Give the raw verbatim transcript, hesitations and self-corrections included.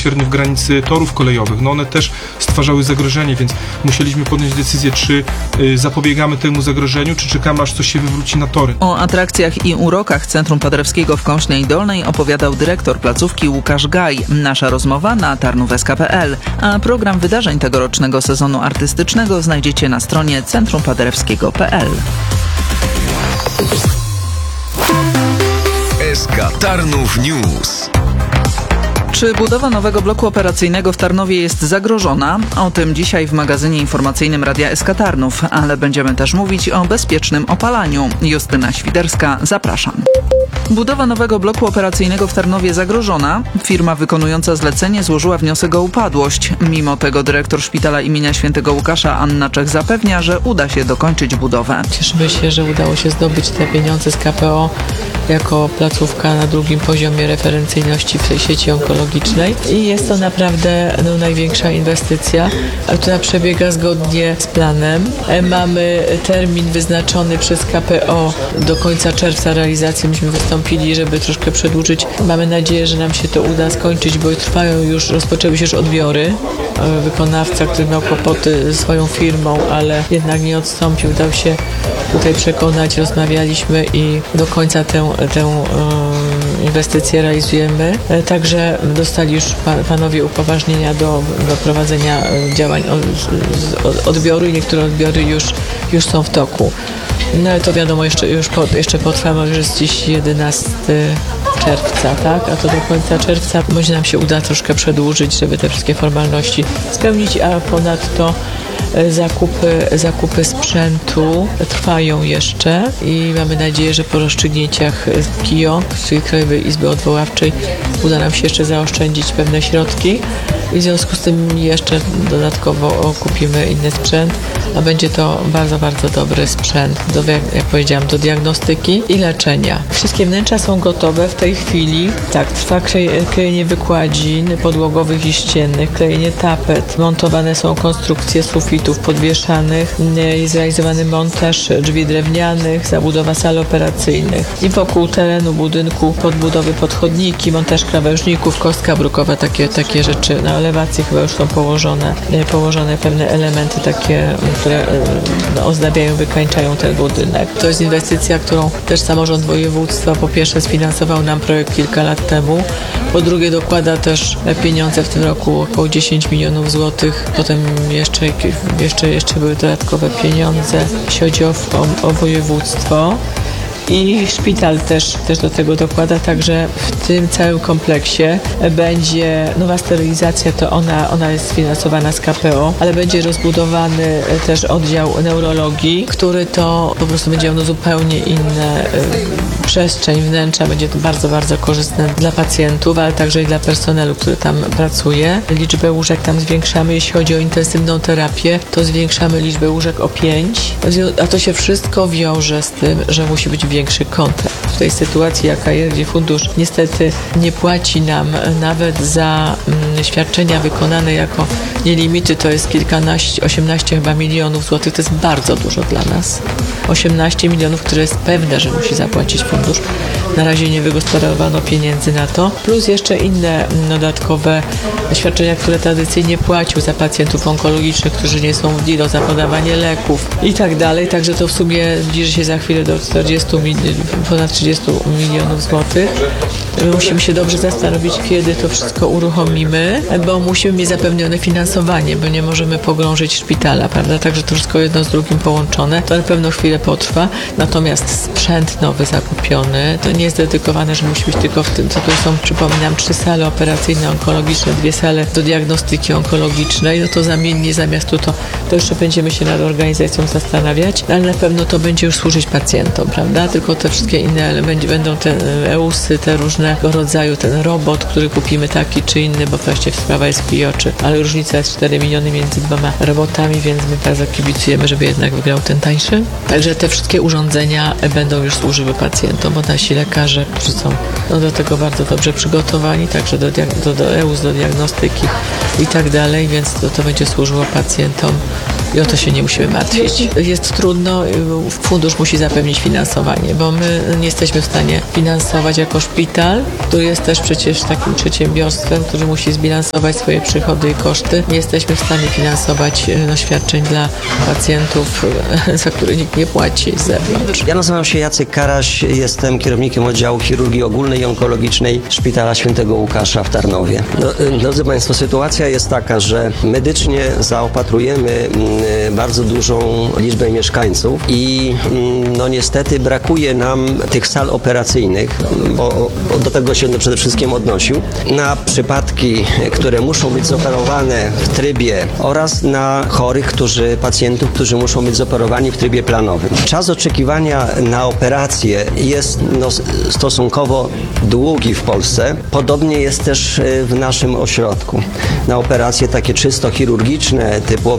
bezpośrednio w granicy torów kolejowych. No one też stwarzały zagrożenie, więc musieliśmy podjąć decyzję, czy y, zapobiegamy temu zagrożeniu, czy czekamy, aż coś się wywróci na tory. O atrakcjach i urokach Centrum Paderewskiego w Kąśnej Dolnej opowiadał dyrektor placówki Łukasz Gaj. Nasza rozmowa na tarnówek kropka pe el, a program wydarzeń tegorocznego sezonu artystycznego znajdziecie na stronie centrum paderewskiego kropka pe el. S K Tarnów News. Czy budowa nowego bloku operacyjnego w Tarnowie jest zagrożona? O tym dzisiaj w magazynie informacyjnym Radia S K Tarnów, ale będziemy też mówić o bezpiecznym opalaniu. Justyna Świderska, zapraszam. Budowa nowego bloku operacyjnego w Tarnowie zagrożona. Firma wykonująca zlecenie złożyła wniosek o upadłość. Mimo tego dyrektor szpitala imienia Świętego Łukasza Anna Czech zapewnia, że uda się dokończyć budowę. Cieszymy się, że udało się zdobyć te pieniądze z K P O jako placówka na drugim poziomie referencyjności w tej sieci onkologicznej i jest to naprawdę no, największa inwestycja, która przebiega zgodnie z planem. Mamy termin wyznaczony przez K P O do końca czerwca realizacji. Myśmy wystąpili, żeby troszkę przedłużyć. Mamy nadzieję, że nam się to uda skończyć, bo trwają już, rozpoczęły się już odbiory. Wykonawca, który miał kłopoty ze swoją firmą, ale jednak nie odstąpił, dał się tutaj przekonać, rozmawialiśmy i do końca tę, tę inwestycję realizujemy. Także dostali już panowie upoważnienia do, do prowadzenia działań odbioru i niektóre odbiory już, już są w toku. No ale to wiadomo, jeszcze, już po, jeszcze potrwa, może jest dziś jedenastego czerwca, tak? A to do końca czerwca może nam się uda troszkę przedłużyć, żeby te wszystkie formalności spełnić, a ponadto zakupy, zakupy sprzętu trwają jeszcze i mamy nadzieję, że po rozstrzygnięciach K I O, czyli Krajowej Izby Odwoławczej, uda nam się jeszcze zaoszczędzić pewne środki i w związku z tym jeszcze dodatkowo kupimy inny sprzęt, a będzie to bardzo, bardzo dobry sprzęt, do, jak powiedziałam, do diagnostyki i leczenia. Wszystkie wnętrza są gotowe w tej chwili. Tak, trwa klejenie wykładzin podłogowych i ściennych, klejenie tapet, montowane są konstrukcje sufitów podwieszanych, jest realizowany montaż drzwi drewnianych, zabudowa sal operacyjnych i wokół terenu budynku podbudowy podchodniki, montaż krawężników, kostka brukowa, takie, takie rzeczy. Na elewacji chyba już są położone, położone pewne elementy takie, które no, ozdabiają, wykańczają ten budynek. To jest inwestycja, którą też samorząd województwa po pierwsze sfinansował nam projekt kilka lat temu, po drugie dokłada też pieniądze w tym roku około dziesięć milionów złotych, potem jeszcze, jeszcze, jeszcze były dodatkowe pieniądze, jeśli chodzi o, o, o województwo. I szpital też, też do tego dokłada, także w tym całym kompleksie będzie nowa sterylizacja, to ona, ona jest sfinansowana z K P O, ale będzie rozbudowany też oddział neurologii, który to po prostu będzie miał zupełnie inne y, przestrzeń wnętrza, będzie to bardzo, bardzo korzystne dla pacjentów, ale także i dla personelu, który tam pracuje. Liczbę łóżek tam zwiększamy, jeśli chodzi o intensywną terapię, to zwiększamy liczbę łóżek o pięć, a to się wszystko wiąże z tym, że musi być większy kontrakt. W tej sytuacji, jaka jest, gdzie fundusz niestety nie płaci nam nawet za mm, świadczenia wykonane jako nielimity, to jest kilkanaście, osiemnaście chyba milionów złotych, to jest bardzo dużo dla nas. osiemnaście milionów, które jest pewne, że musi zapłacić fundusz. Na razie nie wygospodarowano pieniędzy na to, plus jeszcze inne dodatkowe świadczenia, które tradycyjnie płacił za pacjentów onkologicznych, którzy nie są w D I L O, za podawanie leków i tak dalej, także to w sumie zbliży się za chwilę do czterdziestu, ponad trzydziestu milionów złotych. Musimy się dobrze zastanowić, kiedy to wszystko uruchomimy, bo musimy mieć zapewnione finansowanie, bo nie możemy pogrążyć szpitala, prawda? Także to wszystko jedno z drugim połączone. To na pewno chwilę potrwa, natomiast sprzęt nowy zakupiony, to nie jest dedykowane, że musi być tylko w tym, co tu są, przypominam, trzy sale operacyjne onkologiczne, dwie sale do diagnostyki onkologicznej, no to zamiennie zamiast tu to, to jeszcze będziemy się nad organizacją zastanawiać, ale na pewno to będzie już służyć pacjentom, prawda? Tylko te wszystkie inne elementy, będą te E U S y, te różnego rodzaju, ten robot, który kupimy taki czy inny, bo właściwie sprawa jest w K I O, czy, ale różnica jest cztery miliony między dwoma robotami, więc my bardzo kibicujemy, żeby jednak wygrał ten tańszy. Także te wszystkie urządzenia będą już służyły pacjentom, bo nasi lekarze, którzy są no, do tego bardzo dobrze przygotowani, także do, do, do E U S, do diagnostyki i tak dalej, więc to, to będzie służyło pacjentom i o to się nie musimy martwić. Jest trudno, fundusz musi zapewnić finansowanie, bo my nie jesteśmy w stanie finansować jako szpital, który jest też przecież takim przedsiębiorstwem, który musi zbilansować swoje przychody i koszty. Nie jesteśmy w stanie finansować no, świadczeń dla pacjentów, za które nikt nie płaci z zewnątrz. Ja nazywam się Jacek Karaś, jestem kierownikiem oddziału chirurgii ogólnej i onkologicznej Szpitala Świętego Łukasza w Tarnowie. No, drodzy Państwo, sytuacja jest taka, że medycznie zaopatrujemy bardzo dużą liczbę mieszkańców i no niestety brakuje nam tych sal operacyjnych, bo do tego się przede wszystkim odnosił, na przypadki, które muszą być zoperowane w trybie oraz na chorych, którzy, pacjentów, którzy muszą być zoperowani w trybie planowym. Czas oczekiwania na operację jest no, stosunkowo długi w Polsce. Podobnie jest też w naszym ośrodku. Na operacje takie czysto chirurgiczne, typu